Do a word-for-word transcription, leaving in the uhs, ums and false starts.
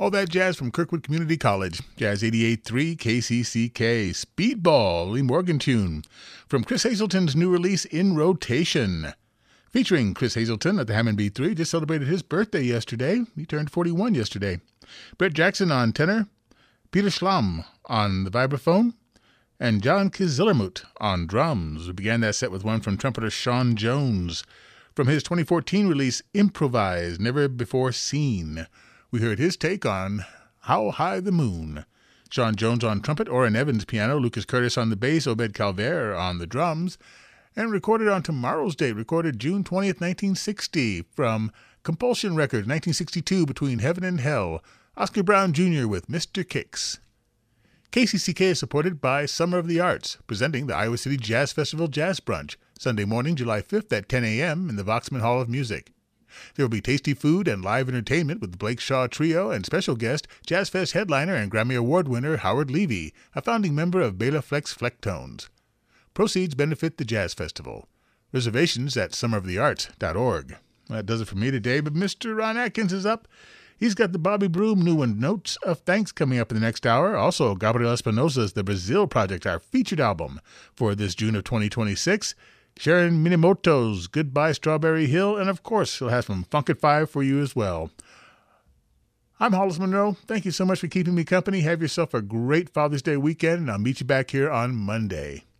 All that jazz from Kirkwood Community College. Jazz eighty-eight point three K C C K. Speedball, Lee Morgan tune. From Chris Hazelton's new release, In Rotation. Featuring Chris Hazelton at the Hammond B three. Just celebrated his birthday yesterday. He turned forty-one yesterday. Brett Jackson on tenor. Peter Schlamm on the vibraphone. And John Kizillermut on drums. We began that set with one from trumpeter Sean Jones. From his twenty fourteen release, Improvise, Never Before Seen. We heard his take on How High the Moon. Sean Jones on trumpet, Orrin Evans piano, Lucas Curtis on the bass, Obed Calvert on the drums, and recorded on tomorrow's date, recorded June twentieth, nineteen sixty, from Compulsion Records, nineteen sixty-two, Between Heaven and Hell, Oscar Brown Junior with Mister Kicks. K C C K is supported by Summer of the Arts, presenting the Iowa City Jazz Festival Jazz Brunch, Sunday morning, July fifth at ten a.m. in the Voxman Hall of Music. There will be tasty food and live entertainment with the Blake Shaw Trio and special guest, Jazz Fest headliner and Grammy Award winner Howard Levy, a founding member of Bela Flex Flecktones. Proceeds benefit the Jazz Festival. Reservations at summer of the arts dot org. Well, that does it for me today, but Mister Ron Atkins is up. He's got the Bobby Broom New One Notes of Thanks coming up in the next hour. Also, Gabriel Espinosa's The Brazil Project, our featured album for this June of twenty twenty-six. Sharon Minamoto's Goodbye Strawberry Hill, and of course, he'll have some Funk at Five for you as well. I'm Hollis Monroe. Thank you so much for keeping me company. Have yourself a great Father's Day weekend, and I'll meet you back here on Monday.